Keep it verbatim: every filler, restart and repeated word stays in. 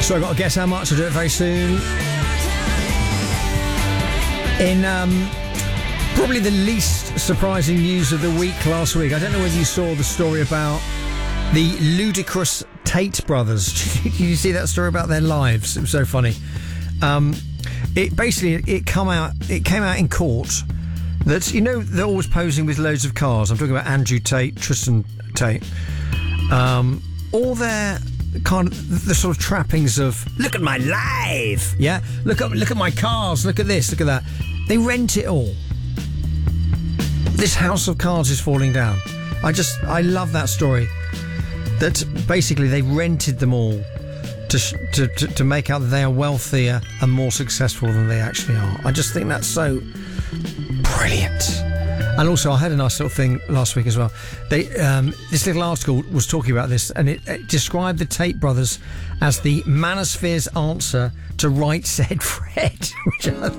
So I've got to guess how much. I'll do it very soon. In um, probably the least surprising news of the week last week, I don't know whether you saw the story about the ludicrous Tate brothers. Did you see that story about their lives? It was so funny. Um, it basically it come out. It came out in court that, you know, they're always posing with loads of cars. I'm talking about Andrew Tate, Tristan Tate. Um, all their kind of the sort of trappings of look at my life, yeah. Look at look at my cars. Look at this. Look at that. They rent it all. This house of cards is falling down. I just I love that story. That basically they rented them all to, to to to make out that they are wealthier and more successful than they actually are. I just think that's so brilliant. And also, I had a nice little thing last week as well. They, um, this little article was talking about this, and it, it described the Tate brothers as the manosphere's answer to Right Said Fred, which I